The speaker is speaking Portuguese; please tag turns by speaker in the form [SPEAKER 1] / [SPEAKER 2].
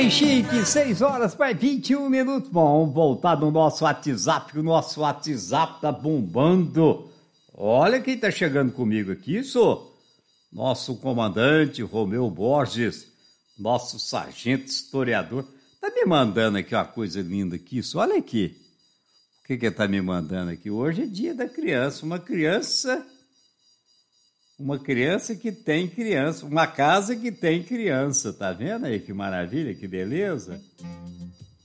[SPEAKER 1] bem chique, 6 horas para 21 minutos. Bom, vamos voltar no nosso WhatsApp, que o nosso WhatsApp tá bombando. Olha quem tá chegando comigo aqui, sou nosso comandante Romeu Borges, nosso sargento historiador. Tá me mandando aqui uma coisa linda aqui, isso. Olha aqui. O que ele tá me mandando aqui? Hoje é dia da criança, uma criança que tem criança, uma casa que tem criança, tá vendo aí que maravilha, que beleza?